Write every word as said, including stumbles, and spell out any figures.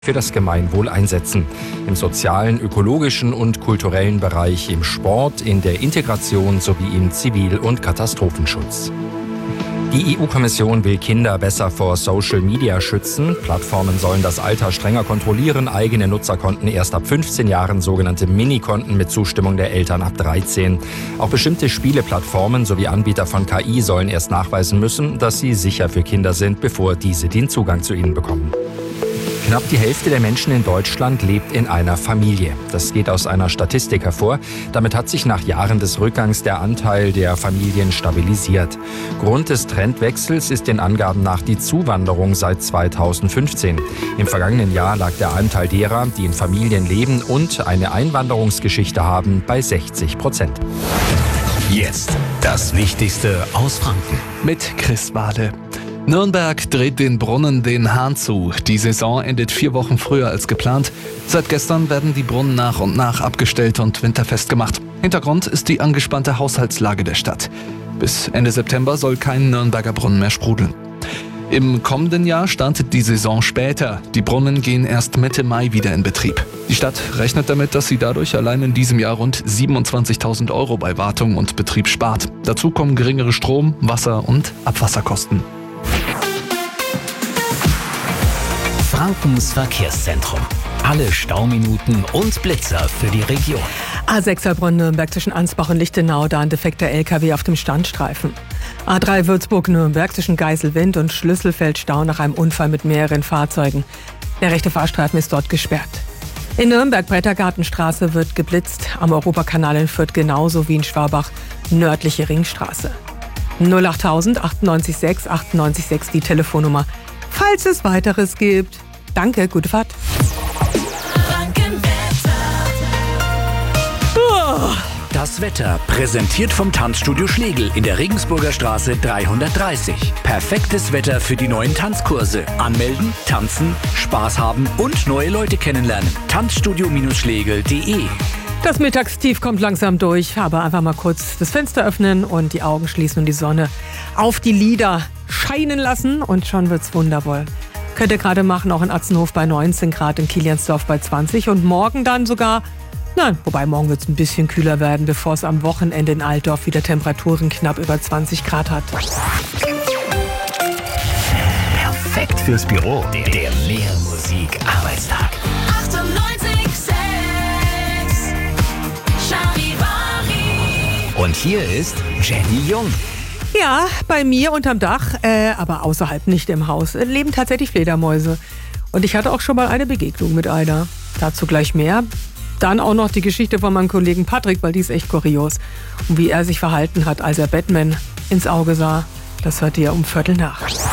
für das Gemeinwohl einsetzen. Im sozialen, ökologischen und kulturellen Bereich, im Sport, in der Integration sowie im Zivil- und Katastrophenschutz. Die E U-Kommission will Kinder besser vor Social Media schützen. Plattformen sollen das Alter strenger kontrollieren. Eigene Nutzerkonten erst ab fünfzehn Jahren, sogenannte Minikonten mit Zustimmung der Eltern ab dreizehn. Auch bestimmte Spieleplattformen sowie Anbieter von K I sollen erst nachweisen müssen, dass sie sicher für Kinder sind, bevor diese den Zugang zu ihnen bekommen. Knapp die Hälfte der Menschen in Deutschland lebt in einer Familie. Das geht aus einer Statistik hervor. Damit hat sich nach Jahren des Rückgangs der Anteil der Familien stabilisiert. Grund des Trendwechsels ist den Angaben nach die Zuwanderung seit zweitausendfünfzehn. Im vergangenen Jahr lag der Anteil derer, die in Familien leben und eine Einwanderungsgeschichte haben, bei sechzig Prozent. Jetzt das Wichtigste aus Franken. Mit Chris Wade. Nürnberg dreht den Brunnen den Hahn zu. Die Saison endet vier Wochen früher als geplant. Seit gestern werden die Brunnen nach und nach abgestellt und winterfest gemacht. Hintergrund ist die angespannte Haushaltslage der Stadt. Bis Ende September soll kein Nürnberger Brunnen mehr sprudeln. Im kommenden Jahr startet die Saison später. Die Brunnen gehen erst Mitte Mai wieder in Betrieb. Die Stadt rechnet damit, dass sie dadurch allein in diesem Jahr rund siebenundzwanzigtausend Euro bei Wartung und Betrieb spart. Dazu kommen geringere Strom-, Wasser- und Abwasserkosten. Frankens Verkehrszentrum. Alle Stauminuten und Blitzer für die Region. A sechs Heilbronn-Nürnberg zwischen Ansbach und Lichtenau, da ein defekter L K W auf dem Standstreifen. A drei Würzburg-Nürnberg zwischen Geiselwind und Schlüsselfeld Stau nach einem Unfall mit mehreren Fahrzeugen. Der rechte Fahrstreifen ist dort gesperrt. In Nürnberg Brettergartenstraße wird geblitzt, am Europakanal in Fürth genauso wie in Schwabach nördliche Ringstraße. null achttausend achtundneunzig sechs achtundneunzig sechs die Telefonnummer, falls es weiteres gibt. Danke, gute Fahrt. Das Wetter präsentiert vom Tanzstudio Schlegel in der Regensburger Straße dreihundertdreißig. Perfektes Wetter für die neuen Tanzkurse. Anmelden, tanzen, Spaß haben und neue Leute kennenlernen. Tanzstudio Schlegel punkt de. Das Mittagstief kommt langsam durch, aber einfach mal kurz das Fenster öffnen und die Augen schließen und die Sonne auf die Lider scheinen lassen und schon wird's wundervoll. Könnt ihr gerade machen, auch in Atzenhof bei neunzehn Grad, in Kiliansdorf bei zwanzig und morgen dann sogar, nein, wobei morgen wird's ein bisschen kühler werden, bevor es am Wochenende in Altdorf wieder Temperaturen knapp über zwanzig Grad hat. Perfekt fürs Büro, der, der Mehrmusik-Arbeitstag. Und hier ist Jenny Jung. Ja, bei mir unterm Dach, äh, aber außerhalb, nicht im Haus, äh, leben tatsächlich Fledermäuse. Und ich hatte auch schon mal eine Begegnung mit einer. Dazu gleich mehr. Dann auch noch die Geschichte von meinem Kollegen Patrick, weil die ist echt kurios. Und wie er sich verhalten hat, als er Batman ins Auge sah, das hört ihr um Viertel nach.